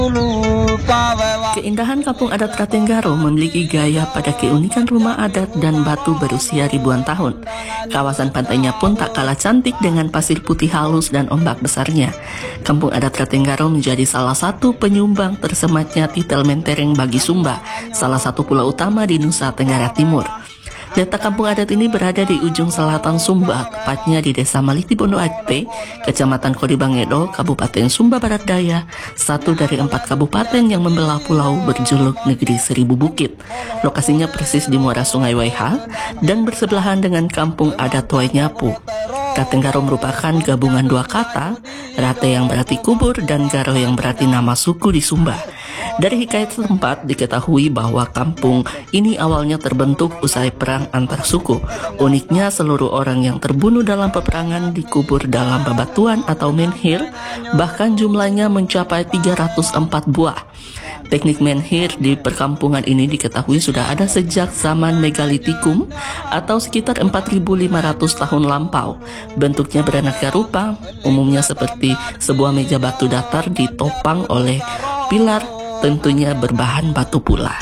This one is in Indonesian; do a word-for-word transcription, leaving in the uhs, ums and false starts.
Keindahan kampung adat Ratenggaro memiliki gaya pada keunikan rumah adat dan batu berusia ribuan tahun. Kawasan pantainya pun tak kalah cantik dengan pasir putih halus dan ombak besarnya. Kampung adat Ratenggaro menjadi salah satu penyumbang tersematnya titel mentereng bagi Sumba, salah satu pulau utama di Nusa Tenggara Timur. Letak kampung adat ini berada di ujung selatan Sumba, tepatnya di Desa Malitibondo Acpe, Kecamatan Kodibangedo, Kabupaten Sumba Barat Daya, satu dari empat kabupaten yang membelah pulau berjuluk Negeri Seribu Bukit. Lokasinya persis di muara Sungai Waiha dan bersebelahan dengan kampung adat Wainyapu. Ratenggaro merupakan gabungan dua kata, rate yang berarti kubur dan garo yang berarti nama suku di Sumba. Dari hikayat setempat diketahui bahwa kampung ini awalnya terbentuk usai perang antar suku. Uniknya seluruh orang yang terbunuh dalam peperangan dikubur dalam bebatuan atau menhir, bahkan jumlahnya mencapai tiga ratus empat buah. Teknik menhir di perkampungan ini diketahui sudah ada sejak zaman megalitikum atau sekitar empat ribu lima ratus tahun lampau. Bentuknya beraneka rupa, umumnya seperti sebuah meja batu datar ditopang oleh pilar, tentunya berbahan batu pula.